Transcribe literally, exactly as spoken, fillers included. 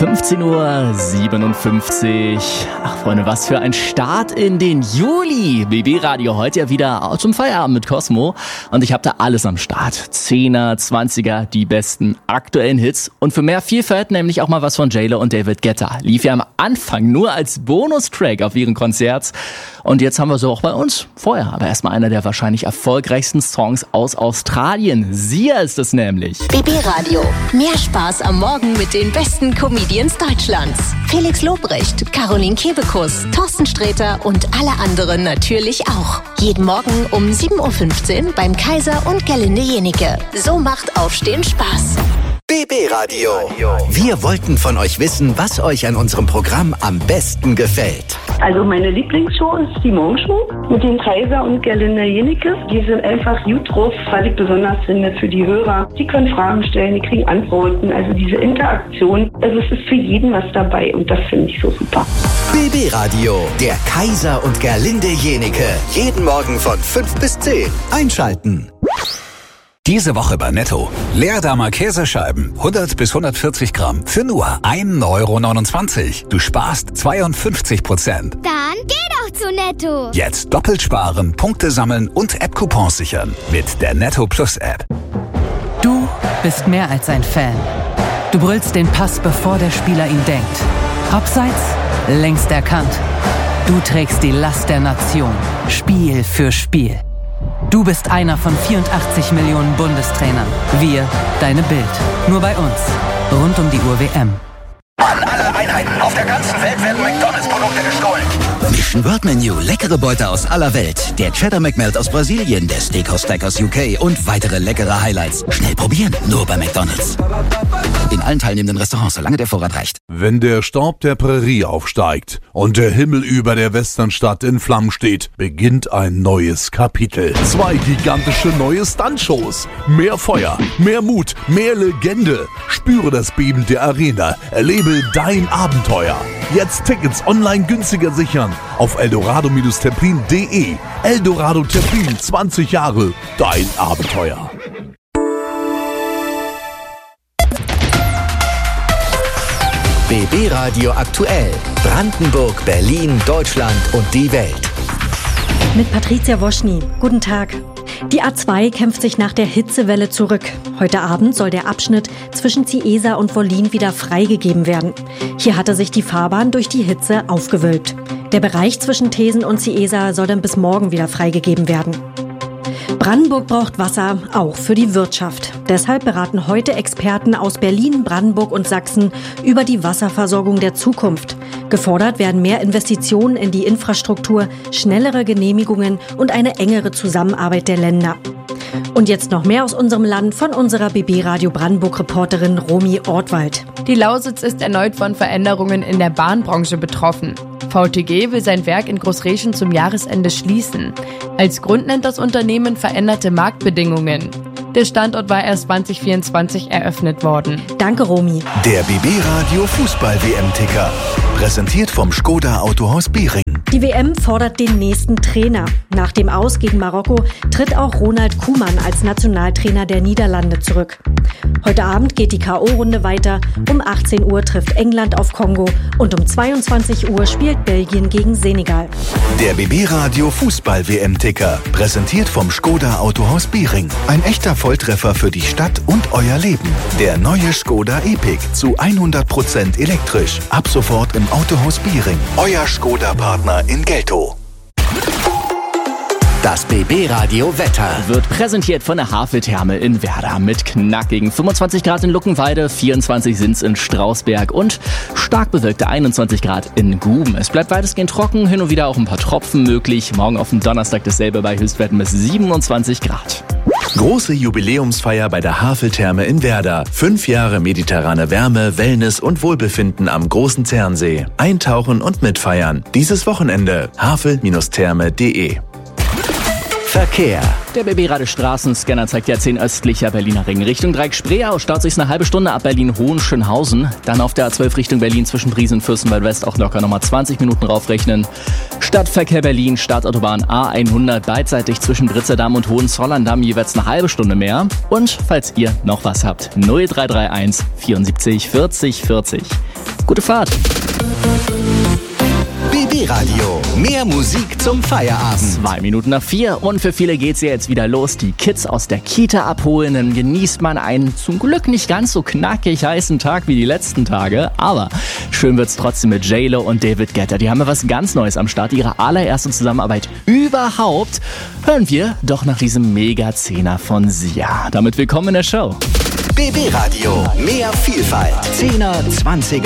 fünfzehn Uhr siebenundfünfzig. Ach Freunde, was für ein Start in den Juli. B B Radio heute ja wieder zum Feierabend mit Cosmo. Und ich habe da alles am Start. Zehner, Zwanziger, die besten aktuellen Hits. Und für mehr Vielfalt nämlich auch mal was von J-Lo und David Guetta. Lief ja am Anfang nur als Bonustrack auf ihren Konzerts. Und jetzt haben wir so auch bei uns vorher. Aber erstmal einer der wahrscheinlich erfolgreichsten Songs aus Australien. Sia ist es nämlich. B B Radio. Mehr Spaß am Morgen mit den besten Comedians Deutschlands. Felix Lobrecht, Caroline Kebekus, Thorsten Sträter und alle anderen natürlich auch. Jeden Morgen um sieben Uhr fünfzehn beim Kaiser und Gerlinde Jenieke. So macht Aufstehen Spaß. B B Radio. Wir wollten von euch wissen, was euch an unserem Programm am besten gefällt. Also meine Lieblingsshow ist die Morgenshow mit dem Kaiser und Gerlinde Jenieke. Die sind einfach gut drauf, was ich besonders finde für die Hörer. Die können Fragen stellen, die kriegen Antworten. Also diese Interaktion, also es ist für jeden was dabei und das finde ich so super. B B Radio, der Kaiser und Gerlinde Jenieke. Jeden Morgen von fünf bis zehn. Einschalten. Diese Woche bei Netto. Leerdammer Käsescheiben, hundert bis hundertvierzig Gramm, für nur ein Euro neunundzwanzig. Du sparst zweiundfünfzig Prozent. Dann geh doch zu Netto. Jetzt doppelt sparen, Punkte sammeln und App-Coupons sichern. Mit der Netto Plus App. Du bist mehr als ein Fan. Du brüllst den Pass, bevor der Spieler ihn denkt. Abseits, längst erkannt. Du trägst die Last der Nation. Spiel für Spiel. Du bist einer von vierundachtzig Millionen Bundestrainern. Wir, deine Bild. Nur bei uns. Rund um die Uhr W M. An alle Einheiten auf der ganzen Welt werden McDonalds-Produkte gestohlen. Mission World Menu, leckere Beute aus aller Welt. Der Cheddar McMelt aus Brasilien, der Steakhouse Stack aus U K und weitere leckere Highlights. Schnell probieren, nur bei McDonalds. In allen teilnehmenden Restaurants, solange der Vorrat reicht. Wenn der Staub der Prärie aufsteigt und der Himmel über der Westernstadt in Flammen steht, beginnt ein neues Kapitel. Zwei gigantische neue Stuntshows. Mehr Feuer, mehr Mut, mehr Legende. Spüre das Beben der Arena. Erlebe dein Abenteuer. Jetzt Tickets online günstiger sichern auf eldorado Terpin punkt de. Eldorado Terpin, zwanzig Jahre, dein Abenteuer. B B Radio aktuell. Brandenburg, Berlin, Deutschland und die Welt. Mit Patricia Woschny. Guten Tag. Die A zwei kämpft sich nach der Hitzewelle zurück. Heute Abend soll der Abschnitt zwischen Ciesa und Wollin wieder freigegeben werden. Hier hatte sich die Fahrbahn durch die Hitze aufgewölbt. Der Bereich zwischen Thesen und Ciesa soll dann bis morgen wieder freigegeben werden. Brandenburg braucht Wasser, auch für die Wirtschaft. Deshalb beraten heute Experten aus Berlin, Brandenburg und Sachsen über die Wasserversorgung der Zukunft. Gefordert werden mehr Investitionen in die Infrastruktur, schnellere Genehmigungen und eine engere Zusammenarbeit der Länder. Und jetzt noch mehr aus unserem Land von unserer B B Radio Brandenburg-Reporterin Romy Ortwald. Die Lausitz ist erneut von Veränderungen in der Bahnbranche betroffen. V T G will sein Werk in Großreschen zum Jahresende schließen. Als Grund nennt das Unternehmen veränderte Marktbedingungen. Der Standort war erst zwanzig vierundzwanzig eröffnet worden. Danke, Romy. Der B B Radio Fußball-W M-Ticker. Präsentiert vom Skoda Autohaus Biering. Die W M fordert den nächsten Trainer. Nach dem Aus gegen Marokko tritt auch Ronald Koeman als Nationaltrainer der Niederlande zurück. Heute Abend geht die K O-Runde weiter. Um achtzehn Uhr trifft England auf Kongo und um zweiundzwanzig Uhr spielt Belgien gegen Senegal. Der B B Radio Fußball-W M-Ticker. Präsentiert vom Skoda Autohaus Biering. Ein echter Volltreffer für die Stadt und euer Leben. Der neue Skoda Epic zu hundert Prozent elektrisch. Ab sofort im Autohaus Biering. Euer Skoda-Partner in Geltow. Das B B Radio Wetter wird präsentiert von der Haveltherme in Werder mit knackigen fünfundzwanzig Grad in Luckenwalde, vierundzwanzig sind's in Strausberg und stark bewölkte einundzwanzig Grad in Guben. Es bleibt weitestgehend trocken, hin und wieder auch ein paar Tropfen möglich. Morgen auf dem Donnerstag dasselbe bei Höchstwerten bis siebenundzwanzig Grad. Große Jubiläumsfeier bei der Haveltherme in Werder. Fünf Jahre mediterrane Wärme, Wellness und Wohlbefinden am Großen Zernsee. Eintauchen und mitfeiern. Dieses Wochenende havel Therme punkt de. Verkehr. Der B B-Radio Straßenscanner zeigt ja zehn östlicher Berliner Ring. Richtung Dreieck-Spreeau staut sich's eine halbe Stunde ab Berlin-Hohenschönhausen. Dann auf der A zwölf Richtung Berlin zwischen Briesen und Fürstenwald West auch locker nochmal zwanzig Minuten raufrechnen. Stadtverkehr Berlin, Stadtautobahn A hundert beidseitig zwischen Britzedamm und Hohenzollern-Damm jeweils eine halbe Stunde mehr. Und falls ihr noch was habt, null drei drei eins vierundsiebzig vierzig vierzig. Gute Fahrt. B B Radio. Mehr Musik zum Feierabend. Zwei Minuten nach vier und für viele geht's ja jetzt wieder los. Die Kids aus der Kita abholen. Dann genießt man einen zum Glück nicht ganz so knackig heißen Tag wie die letzten Tage. Aber schön wird's trotzdem mit J-Lo und David Guetta. Die haben ja was ganz Neues am Start. Ihre allererste Zusammenarbeit überhaupt. Hören wir doch nach diesem Mega-Zehner von Sia. Damit willkommen in der Show. B B Radio. Mehr Vielfalt. Zehner, Zwanziger.